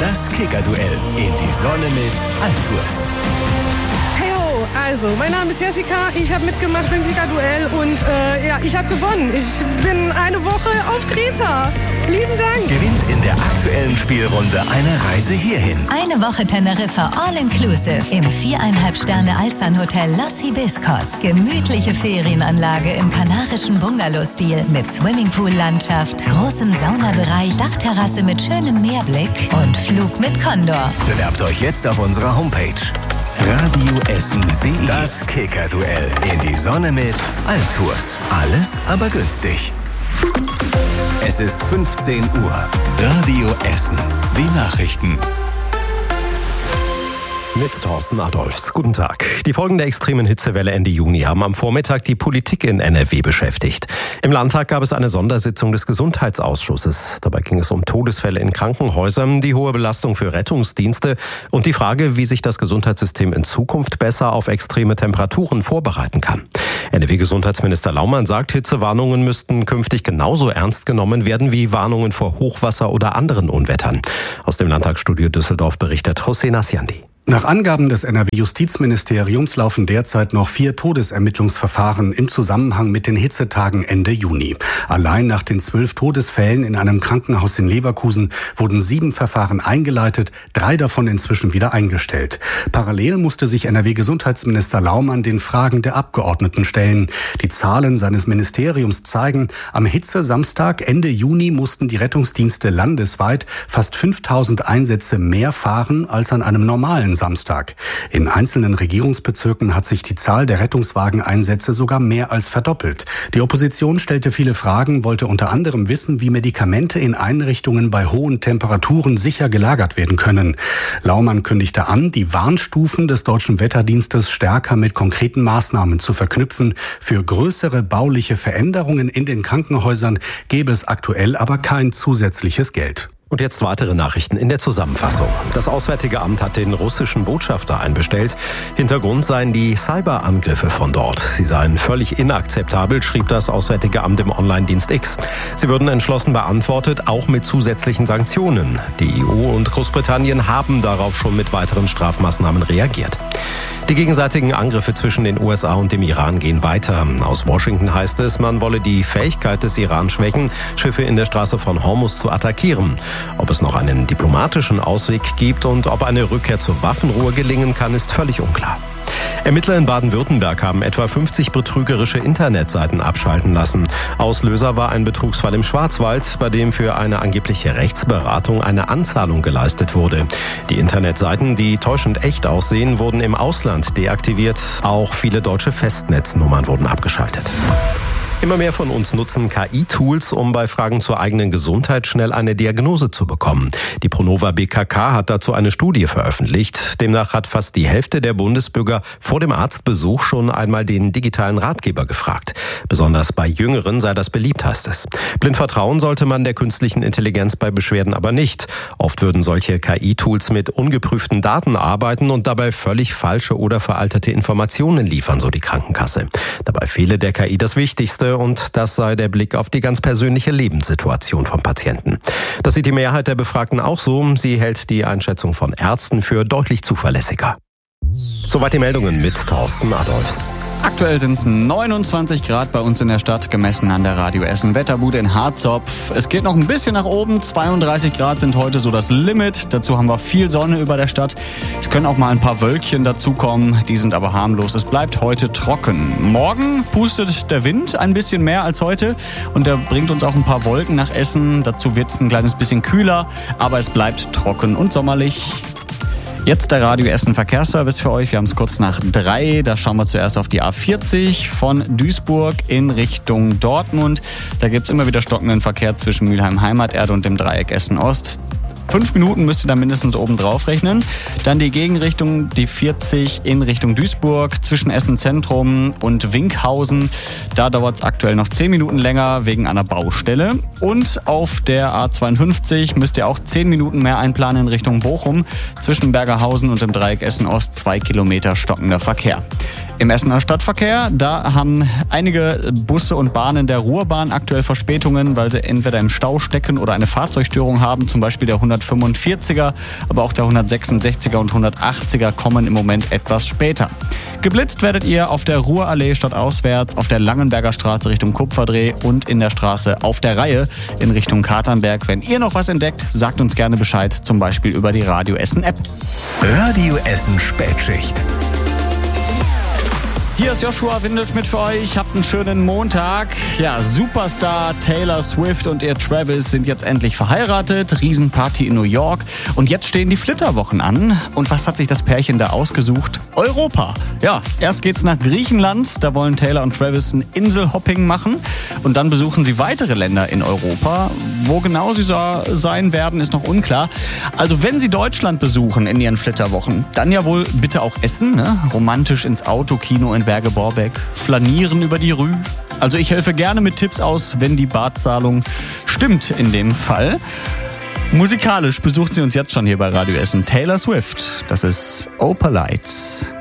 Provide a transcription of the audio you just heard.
Das Kicker-Duell in die Sonne mit Altours. Also, mein Name ist Jessica, ich habe mitgemacht beim Kicker-Duell und ich habe gewonnen. Ich bin eine Woche auf Kreta. Lieben Dank. Gewinnt in der aktuellen Spielrunde eine Reise hierhin. Eine Woche Teneriffa All-Inclusive im 4,5 Sterne Alsan-Hotel Los Hibiscos. Gemütliche Ferienanlage im kanarischen Bungalow-Stil mit Swimmingpool-Landschaft, großem Saunabereich, Dachterrasse mit schönem Meerblick und Flug mit Condor. Bewerbt euch jetzt auf unserer Homepage. radioessen.de. Das Kicker-Duell in die Sonne mit Altours. Alles aber günstig. Es ist 15 Uhr. Radio Essen. Die Nachrichten. Mit Thorsten Adolfs. Guten Tag. Die Folgen der extremen Hitzewelle Ende Juni haben am Vormittag die Politik in NRW beschäftigt. Im Landtag gab es eine Sondersitzung des Gesundheitsausschusses. Dabei ging es um Todesfälle in Krankenhäusern, die hohe Belastung für Rettungsdienste und die Frage, wie sich das Gesundheitssystem in Zukunft besser auf extreme Temperaturen vorbereiten kann. NRW-Gesundheitsminister Laumann sagt, Hitzewarnungen müssten künftig genauso ernst genommen werden wie Warnungen vor Hochwasser oder anderen Unwettern. Aus dem Landtagsstudio Düsseldorf berichtet José Nasciandi. Nach Angaben des NRW-Justizministeriums laufen derzeit noch 4 Todesermittlungsverfahren im Zusammenhang mit den Hitzetagen Ende Juni. Allein nach den 12 Todesfällen in einem Krankenhaus in Leverkusen wurden 7 Verfahren eingeleitet, 3 davon inzwischen wieder eingestellt. Parallel musste sich NRW-Gesundheitsminister Laumann den Fragen der Abgeordneten stellen. Die Zahlen seines Ministeriums zeigen, am Hitzesamstag Ende Juni mussten die Rettungsdienste landesweit fast 5000 Einsätze mehr fahren als an einem normalen Samstag. In einzelnen Regierungsbezirken hat sich die Zahl der Rettungswageneinsätze sogar mehr als verdoppelt. Die Opposition stellte viele Fragen, wollte unter anderem wissen, wie Medikamente in Einrichtungen bei hohen Temperaturen sicher gelagert werden können. Laumann kündigte an, die Warnstufen des Deutschen Wetterdienstes stärker mit konkreten Maßnahmen zu verknüpfen. Für größere bauliche Veränderungen in den Krankenhäusern gäbe es aktuell aber kein zusätzliches Geld. Und jetzt weitere Nachrichten in der Zusammenfassung. Das Auswärtige Amt hat den russischen Botschafter einbestellt. Hintergrund seien die Cyberangriffe von dort. Sie seien völlig inakzeptabel, schrieb das Auswärtige Amt im Online-Dienst X. Sie würden entschlossen beantwortet, auch mit zusätzlichen Sanktionen. Die EU und Großbritannien haben darauf schon mit weiteren Strafmaßnahmen reagiert. Die gegenseitigen Angriffe zwischen den USA und dem Iran gehen weiter. Aus Washington heißt es, man wolle die Fähigkeit des Iran schwächen, Schiffe in der Straße von Hormuz zu attackieren. Ob es noch einen diplomatischen Ausweg gibt und ob eine Rückkehr zur Waffenruhe gelingen kann, ist völlig unklar. Ermittler in Baden-Württemberg haben etwa 50 betrügerische Internetseiten abschalten lassen. Auslöser war ein Betrugsfall im Schwarzwald, bei dem für eine angebliche Rechtsberatung eine Anzahlung geleistet wurde. Die Internetseiten, die täuschend echt aussehen, wurden im Ausland deaktiviert. Auch viele deutsche Festnetznummern wurden abgeschaltet. Immer mehr von uns nutzen KI-Tools, um bei Fragen zur eigenen Gesundheit schnell eine Diagnose zu bekommen. Die Pronova BKK hat dazu eine Studie veröffentlicht. Demnach hat fast die Hälfte der Bundesbürger vor dem Arztbesuch schon einmal den digitalen Ratgeber gefragt. Besonders bei Jüngeren sei das beliebt, heißt es. Blind vertrauen sollte man der künstlichen Intelligenz bei Beschwerden aber nicht. Oft würden solche KI-Tools mit ungeprüften Daten arbeiten und dabei völlig falsche oder veraltete Informationen liefern, so die Krankenkasse. Dabei fehle der KI das Wichtigste. Und das sei der Blick auf die ganz persönliche Lebenssituation vom Patienten. Das sieht die Mehrheit der Befragten auch so. Sie hält die Einschätzung von Ärzten für deutlich zuverlässiger. Soweit die Meldungen mit Thorsten Adolfs. Aktuell sind es 29 Grad bei uns in der Stadt, gemessen an der Radio Essen Wetterbude in Harzopf. Es geht noch ein bisschen nach oben, 32 Grad sind heute so das Limit. Dazu haben wir viel Sonne über der Stadt. Es können auch mal ein paar Wölkchen dazukommen, die sind aber harmlos. Es bleibt heute trocken. Morgen pustet der Wind ein bisschen mehr als heute und der bringt uns auch ein paar Wolken nach Essen. Dazu wird es ein kleines bisschen kühler, aber es bleibt trocken und sommerlich. Jetzt der Radio Essen Verkehrsservice für euch. Wir haben es kurz nach 3. Da schauen wir zuerst auf die A40 von Duisburg in Richtung Dortmund. Da gibt es immer wieder stockenden Verkehr zwischen Mülheim Heimaterde und dem Dreieck Essen Ost. 5 Minuten müsst ihr da mindestens oben drauf rechnen. Dann die Gegenrichtung, die 40 in Richtung Duisburg zwischen Essen Zentrum und Winkhausen. Da dauert es aktuell noch 10 Minuten länger wegen einer Baustelle. Und auf der A52 müsst ihr auch 10 Minuten mehr einplanen in Richtung Bochum. Zwischen Bergerhausen und dem Dreieck Essen Ost 2 Kilometer stockender Verkehr. Im Essener Stadtverkehr, da haben einige Busse und Bahnen der Ruhrbahn aktuell Verspätungen, weil sie entweder im Stau stecken oder eine Fahrzeugstörung haben. Zum Beispiel der 145er, aber auch der 166er und 180er kommen im Moment etwas später. Geblitzt werdet ihr auf der Ruhrallee stadtauswärts, auf der Langenberger Straße Richtung Kupferdreh und in der Straße Auf der Reihe in Richtung Katernberg. Wenn ihr noch was entdeckt, sagt uns gerne Bescheid, zum Beispiel über die Radio Essen App. Radio Essen Spätschicht. Hier ist Joshua Windelschmidt für euch. Habt einen schönen Montag. Ja, Superstar Taylor Swift und ihr Travis sind jetzt endlich verheiratet. Riesenparty in New York. Und jetzt stehen die Flitterwochen an. Und was hat sich das Pärchen da ausgesucht? Europa. Ja, erst geht's nach Griechenland. Da wollen Taylor und Travis ein Inselhopping machen. Und dann besuchen sie weitere Länder in Europa. Wo genau sie sein werden, ist noch unklar. Also wenn sie Deutschland besuchen in ihren Flitterwochen, dann ja wohl bitte auch Essen, ne? Romantisch ins Autokino in Berge Borbeck, flanieren über die Rue. Also ich helfe gerne mit Tipps aus, wenn die Badzahlung stimmt in dem Fall. Musikalisch besucht sie uns jetzt schon hier bei Radio Essen Taylor Swift. Das ist Opalite.